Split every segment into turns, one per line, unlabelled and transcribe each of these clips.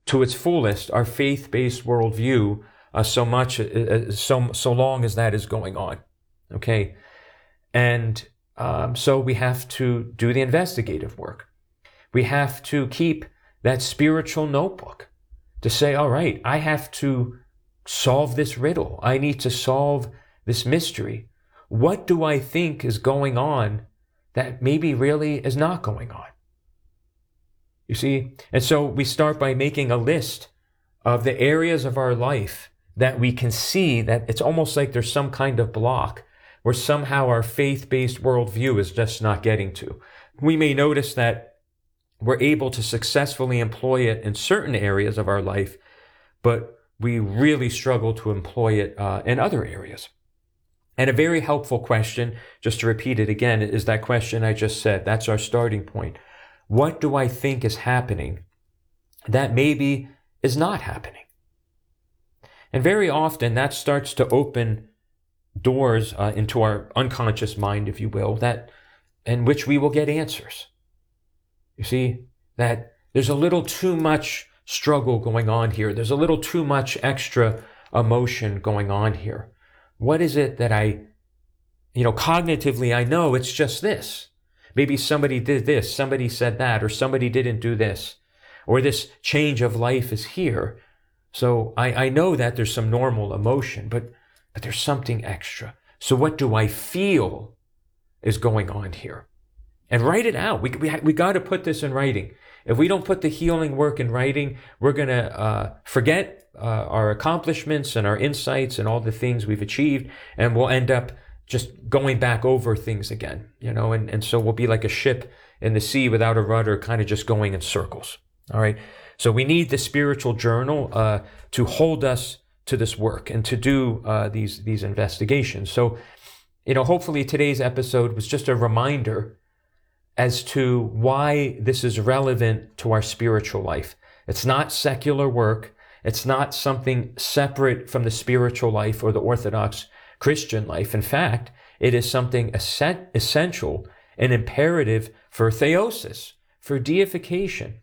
to its fullest our faith-based worldview so long as that is going on. Okay, and so we have to do the investigative work. We have to keep that spiritual notebook to say, all right, I have to solve this riddle. I need to solve this mystery. What do I think is going on that maybe really is not going on? You see? And so we start by making a list of the areas of our life that we can see that it's almost like there's some kind of block where somehow our faith-based worldview is just not getting to. We may notice that we're able to successfully employ it in certain areas of our life, but we really struggle to employ it in other areas. And a very helpful question, just to repeat it again, is that question I just said. That's our starting point. What do I think is happening that maybe is not happening? And very often that starts to open doors into our unconscious mind, if you will, in which we will get answers. You see, that there's a little too much struggle going on here. There's a little too much extra emotion going on here. What is it that cognitively I know it's just this. Maybe somebody did this, somebody said that, or somebody didn't do this, or this change of life is here. So I know that there's some normal emotion, but there's something extra. So what do I feel is going on here? And write it out. We got to put this in writing. If we don't put the healing work in writing, we're going to forget our accomplishments and our insights and all the things we've achieved, and we'll end up just going back over things again, and so we'll be like a ship in the sea without a rudder, kind of just going in circles. All right. So we need the spiritual journal to hold us to this work and to do these investigations. So, hopefully today's episode was just a reminder as to why this is relevant to our spiritual life. It's not secular work. It's not something separate from the spiritual life or the Orthodox Christian life. In fact, it is something essential and imperative for theosis, for deification,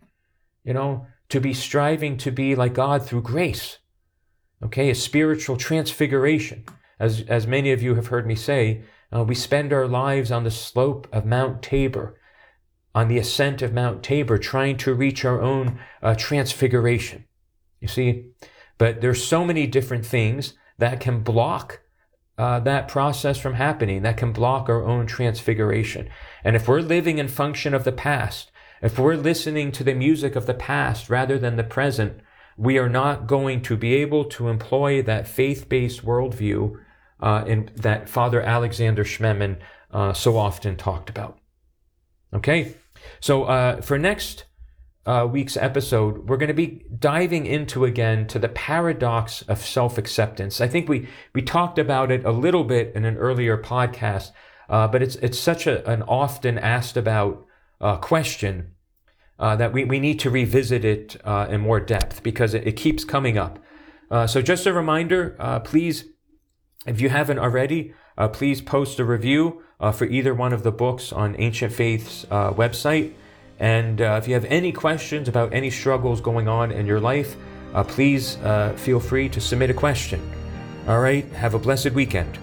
to be striving to be like God through grace. Okay, a spiritual transfiguration. As many of you have heard me say, we spend our lives on the slope of Mount Tabor, on the ascent of Mount Tabor, trying to reach our own transfiguration. You see, but there's so many different things that can block that process from happening, that can block our own transfiguration. And if we're living in function of the past, if we're listening to the music of the past rather than the present, we are not going to be able to employ that faith-based worldview in that Father Alexander Schmemann so often talked about. Okay, so for next week's episode, we're going to be diving into again to the paradox of self-acceptance. I think we talked about it a little bit in an earlier podcast, but it's such an often asked about question that we need to revisit it in more depth because it keeps coming up. So just a reminder, please, if you haven't already, please post a review for either one of the books on Ancient Faith's website. And if you have any questions about any struggles going on in your life, please feel free to submit a question. All right, have a blessed weekend.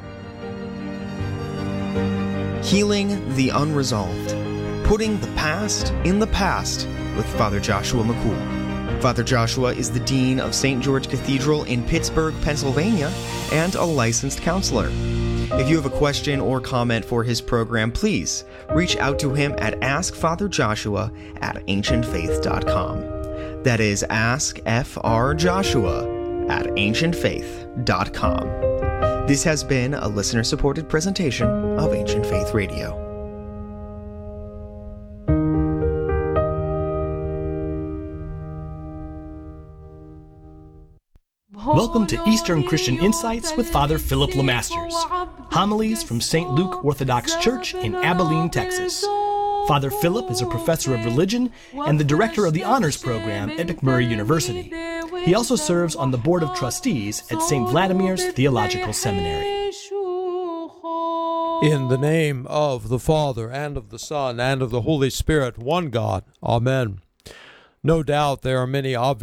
Healing the Unresolved. Putting the Past in the Past with Father Joshua McCool. Father Joshua is the Dean of St. George Cathedral in Pittsburgh, Pennsylvania, and a licensed counselor. If you have a question or comment for his program, please reach out to him at askfatherjoshua@ancientfaith.com. That is askfrjoshua@ancientfaith.com. This has been a listener-supported presentation of Ancient Faith Radio.
Welcome to Eastern Christian Insights with Father Philip Lemasters. Homilies from St. Luke Orthodox Church in Abilene, Texas. Father Philip is a professor of religion and the director of the honors program at McMurray University. He also serves on the board of trustees at St. Vladimir's Theological Seminary.
In the name of the Father, and of the Son, and of the Holy Spirit, one God. Amen. No doubt there are many obvious